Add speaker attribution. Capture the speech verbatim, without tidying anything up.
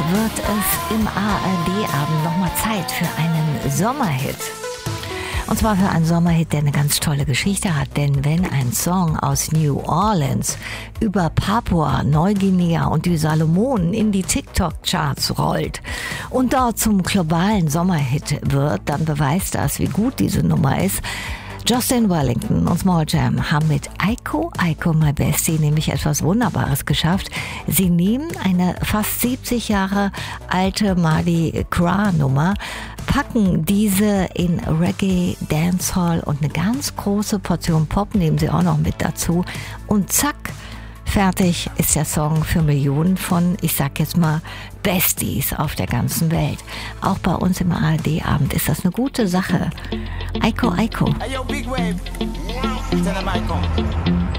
Speaker 1: wird es im A R D-Abend nochmal Zeit für einen Sommerhit. Und zwar für einen Sommerhit, der eine ganz tolle Geschichte hat. Denn wenn ein Song aus New Orleans über Papua, Neuguinea und die Salomonen in die TikTok-Charts rollt und dort zum globalen Sommerhit wird, dann beweist das, wie gut diese Nummer ist. Justin Wellington und Small Jam haben mit Aiko, Aiko My Bestie nämlich etwas Wunderbares geschafft. Sie nehmen eine fast siebzig Jahre alte Mardi Gras Nummer, packen diese in Reggae, Dancehall und eine ganz große Portion Pop nehmen sie auch noch mit dazu und zack, fertig ist der Song für Millionen von, ich sag jetzt mal, Besties auf der ganzen Welt. Auch bei uns im A R D-Abend ist das eine gute Sache. Aiko, Aiko.
Speaker 2: Hey, yo, Big Wave. Tell them Aiko.